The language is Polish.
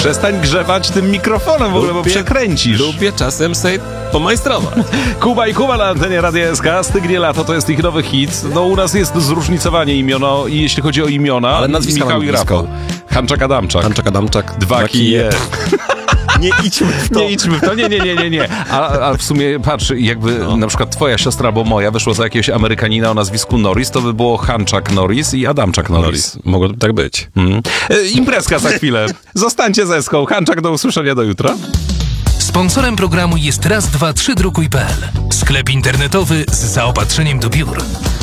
Przestań grzewać tym mikrofonem w ogóle, bo przekręcisz. Lubię czasem sobie pomajstrować. Kuba i Kuba na antenie Radia SK. Stygnie lato, to jest ich nowy hit. No u nas jest zróżnicowanie imiono i jeśli chodzi o imiona, ale nazwiska Michał i Rafał. Hanczak Adamczak. Hanczak Adamczak. 2 kije. Nie idźmy w to. Nie idźmy w to, nie. A w sumie patrz, jakby na przykład twoja siostra albo moja wyszła za jakiegoś Amerykanina o nazwisku Norris, to by było Hanczak Norris i Adamczak Norris. Mogłoby tak być. Imprezka za chwilę. Zostańcie ze Eską. Hanczak, do usłyszenia do jutra. Sponsorem programu jest Raz, 2, 3 Drukuj.pl. Sklep internetowy z zaopatrzeniem do biur.